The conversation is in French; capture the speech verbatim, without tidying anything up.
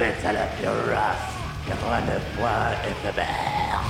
êtes à la Pure Rough quatre-vingt-neuf point F M R.